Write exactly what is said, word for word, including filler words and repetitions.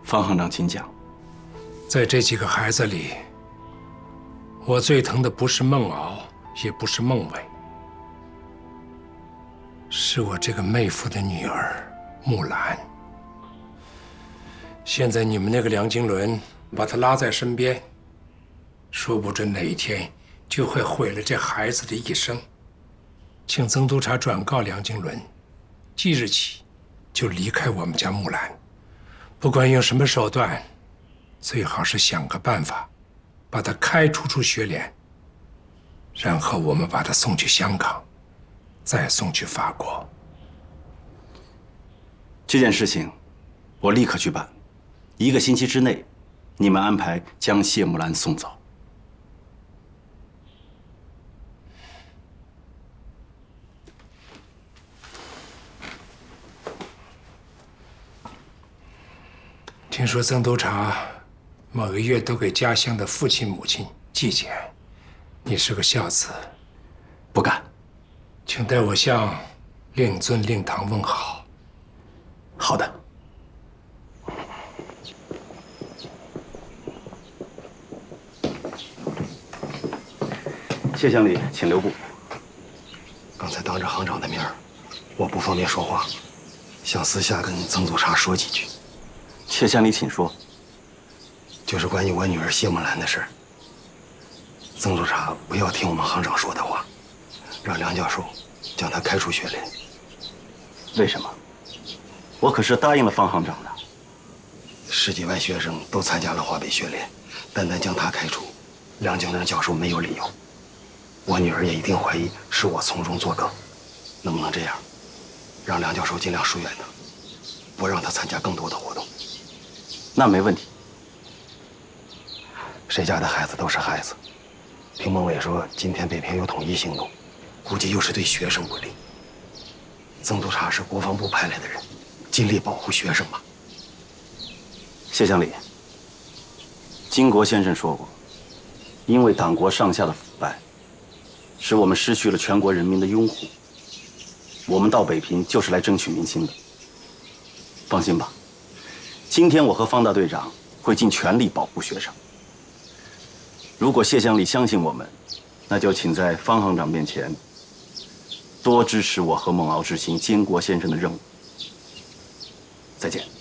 方行长，请讲。 在这几个孩子里，我最疼的不是孟敖，也不是孟伟，是我这个妹夫的女儿木兰。现在你们那个梁经纶把她拉在身边，说不准哪一天就会毁了这孩子的一生。请曾督察转告梁经纶，即日起就离开我们家木兰，不管用什么手段，最好是想个办法，把他开除出学联，然后我们把他送去香港，再送去法国。 这件事情，我立刻去办。一个星期之内，你们安排将谢木兰送走。 听说曾督察每个月都给家乡的父亲母亲寄钱，你是个孝子， 不敢。 请代我向令尊、令堂问好。 好的。谢乡里，请留步。 刚才当着行长的面，我不方便说话，想私下跟曾督察说几句。 谢乡里，请说。 就是关于我女儿谢木兰的事儿。曾督察不要听我们行长说的话，让梁教授将她开除学联。 为什么？我可是答应了方行长的。 十几万学生都参加了华北学联，单单将她开除，梁经纶教授没有理由。我女儿也一定怀疑是我从中作梗。能不能这样，让梁教授尽量疏远她，不让她参加更多的活动？ 那没问题。 谁家的孩子都是孩子。听孟伟说，今天北平有统一行动，估计又是对学生不利。曾督察是国防部派来的人，尽力保护学生吧。 谢乡里，金国先生说过，因为党国上下的腐败，使我们失去了全国人民的拥护。我们到北平就是来争取民心的。放心吧，今天我和方大队长会尽全力保护学生。如果谢乡里相信我们，那就请在方行长面前多支持我和孟敖执行金国先生的任务。再见。